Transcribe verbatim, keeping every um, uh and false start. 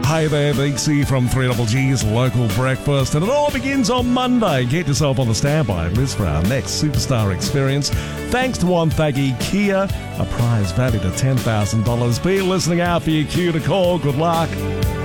Hey there, Dixie from three Double G's Local Breakfast, and it all begins on Monday. Get yourself on the standby list for our next superstar experience. Thanks to Wonthaggi Kia, a prize valued at ten thousand dollars. Be listening out for your cue to call. Good luck.